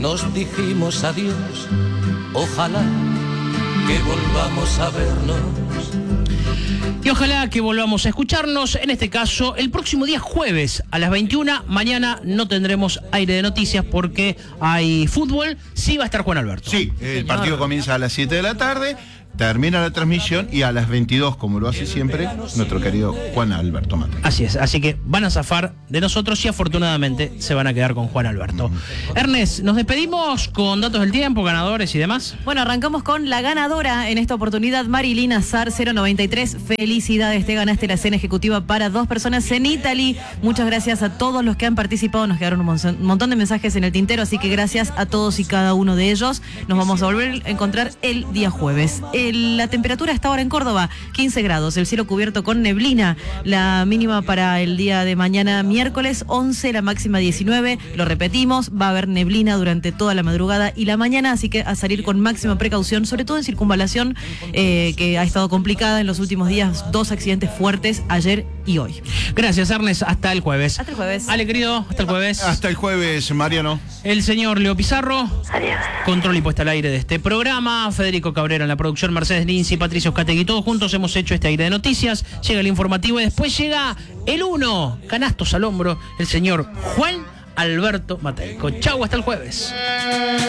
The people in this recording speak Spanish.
nos dijimos adiós. Ojalá que volvamos a vernos. Y ojalá que volvamos a escucharnos, en este caso, el próximo día jueves a las 21. Mañana no tendremos aire de noticias porque hay fútbol. Sí va a estar Juan Alberto. Sí, el partido comienza a las 7 de la tarde, termina la transmisión y a las 22, como lo hace siempre, nuestro querido Juan Alberto Mate. Así es, así que van a zafar de nosotros y afortunadamente se van a quedar con Juan Alberto. Ernest, nos despedimos con datos del tiempo, ganadores y demás. Bueno, arrancamos con la ganadora en esta oportunidad, Marilina Zar 093. Felicidades, te ganaste la cena ejecutiva para 2 personas en Italy. Muchas gracias a todos los que han participado. Nos quedaron un montón de mensajes en el tintero, así que gracias a todos y cada uno de ellos. Nos vamos a volver a encontrar el día jueves. La temperatura está ahora en Córdoba, 15 grados, el cielo cubierto con neblina. La mínima para el día de mañana, miércoles, 11, la máxima 19. Lo repetimos, va a haber neblina durante toda la madrugada y la mañana, así que a salir con máxima precaución, sobre todo en circunvalación, que ha estado complicada en los últimos días. 2 accidentes fuertes ayer y hoy. Gracias, Ernest. Hasta el jueves. Hasta el jueves. Ale, querido, hasta el jueves. Hasta el jueves, Mariano. El señor Leo Pizarro. Adiós. Control y puesta al aire de este programa. Federico Cabrera en la producción, Mercedes Lindsay, Patricio Oscategui. Todos juntos hemos hecho este aire de noticias. Llega el informativo y después llega el 1, canastos al hombro, el señor Juan Alberto Mateico. Chau, hasta el jueves.